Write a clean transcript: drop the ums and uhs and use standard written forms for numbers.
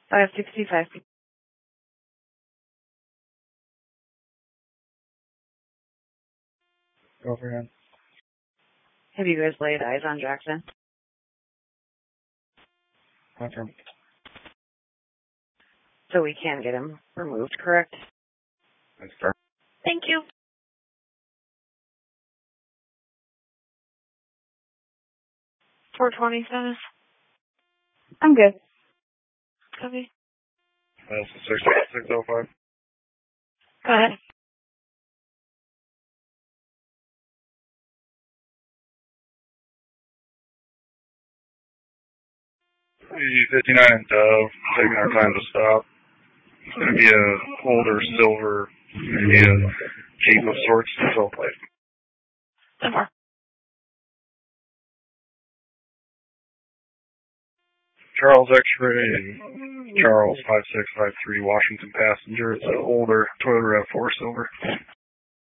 565. Overhead. Have you guys laid eyes on Jackson? Confirm. So we can get him removed, correct? That's fair. Thank you. .420 status. I'm good. Copy. That's 605. Go ahead. E59 and Dove, taking our time to stop. It's going to be a older silver, maybe a Jeep of sorts, so plate. 10-4. Charles X-ray, Charles 5653, Washington passenger. It's an older Toyota RAV4 silver.